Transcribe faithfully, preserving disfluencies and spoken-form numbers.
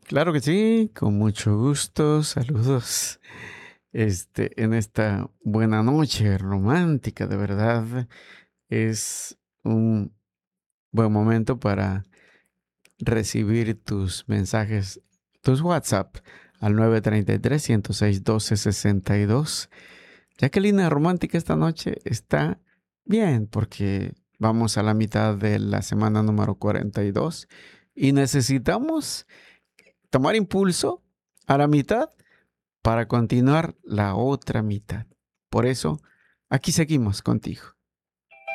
Claro que sí, con mucho gusto. Saludos. Este, en esta buena noche romántica, de verdad, es un buen momento para recibir tus mensajes, tus WhatsApp al nueve tres tres, uno cero seis, uno dos seis dos. Ya que línea romántica esta noche está bien, porque vamos a la mitad de la semana número cuarenta y dos y necesitamos tomar impulso a la mitad para continuar la otra mitad. Por eso, aquí seguimos contigo.